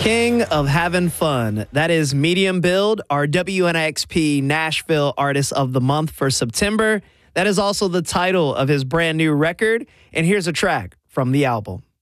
King of having fun. That is Medium Build, our WNXP Nashville Artist of the Month for September. That is also the title of his brand new record. And here's a track from the album.